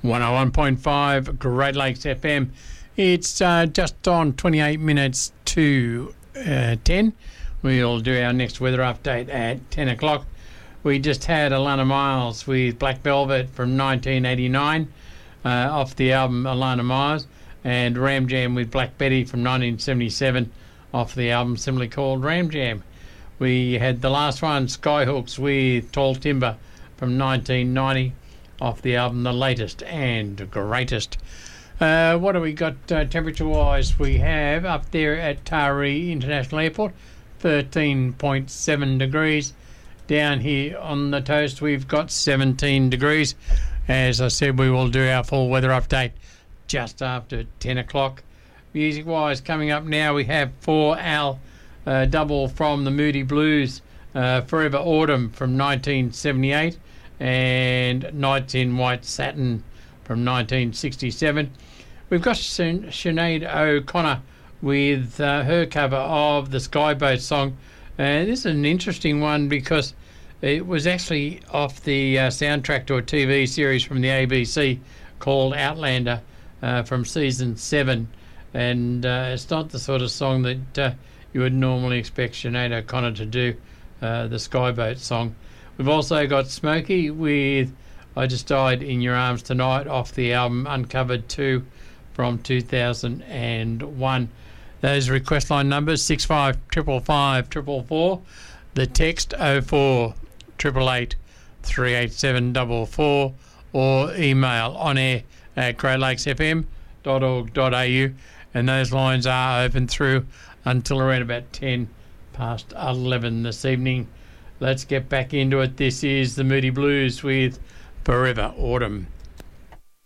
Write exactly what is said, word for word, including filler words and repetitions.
one oh one point five Great Lakes F M. It's uh, just on twenty-eight minutes to uh, ten. We'll do our next weather update at ten o'clock. We just had Alana Miles with Black Velvet from nineteen eighty-nine uh, off the album Alana Miles, and Ram Jam with Black Betty from nineteen seventy-seven off the album simply called Ram Jam. We had the last one, Skyhooks with Tall Timber from nineteen ninety off the album The Latest and Greatest. Uh, what do we got uh, temperature-wise? We have up there at Taree International Airport, thirteen point seven degrees. Down here on the toast, we've got seventeen degrees. As I said, we will do our full weather update just after ten o'clock. Music-wise, coming up now, we have four Al uh, double from the Moody Blues, uh, Forever Autumn from nineteen seventy-eight, and Nights in White Satin from nineteen sixty-seven. We've got Sinead O'Connor with uh, her cover of the Skyboat song. Uh, this is an interesting one because it was actually off the uh, soundtrack to a T V series from the A B C called Outlander uh, from season seven. And uh, it's not the sort of song that uh, you would normally expect Sinead O'Connor to do, uh, the Skyboat song. We've also got Smokey with I Just Died in Your Arms Tonight off the album Uncovered two from two thousand one. Those request line numbers six five five five five four four, the text oh four eight eight eight three eight seven four four, or email on air at great lakes f m dot org dot a u, and those lines are open through until around about ten past eleven this evening. Let's get back into it. This is the Moody Blues with Forever Autumn.